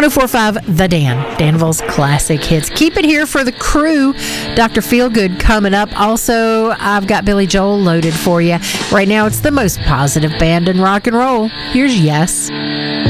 104.5 The Dan, Danville's classic hits. Keep it here for the crew. Dr. Feelgood coming up. Also, I've got Billy Joel loaded for you. Right now, it's the most positive band in rock and roll. Here's Yes.